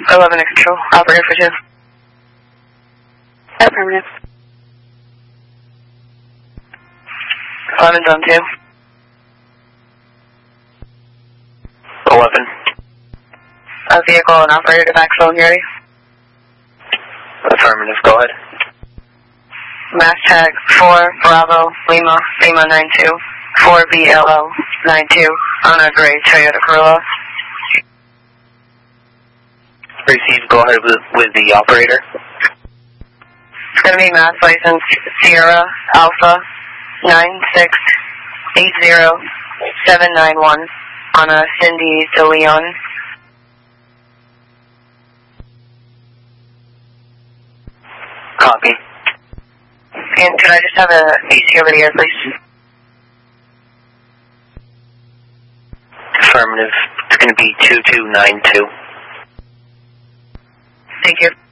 11 to control. Operator for 2. Affirmative. 11's on 2. 11. Vehicle and operator to backfill and ready. Affirmative, go ahead. Mass tag 4 Bravo Lima Lima 92 4 BLO 92 on a gray Toyota Corolla. Received, go ahead with the operator. It's going to be mass license Sierra Alpha 9680791 on a Cindy De Leon. Copy. And could I just have a VC over the air, please? Affirmative. It's going to be 2292. Thank you.